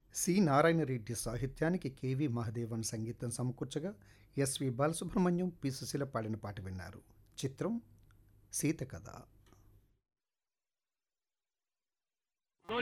C Narayana Reddy సాహిత్యానికి KV Mahadevan సంగీతం సమకూర్చగా SV Balasubrahmanyam P Susheela పాడిన పాట విన్నారు. చిత్రం సీత కథ.